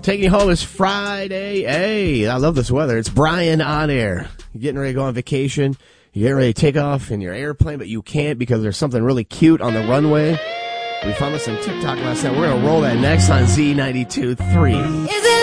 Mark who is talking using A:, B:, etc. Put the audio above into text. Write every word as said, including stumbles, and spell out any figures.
A: Taking you home is Friday. Hey, I love this weather. It's Brian on air. You're getting ready to go on vacation. You're getting ready to take off in your airplane, but you can't because there's something really cute on the runway. We found this on TikTok last night. We're going to roll that next on Z ninety-two point three.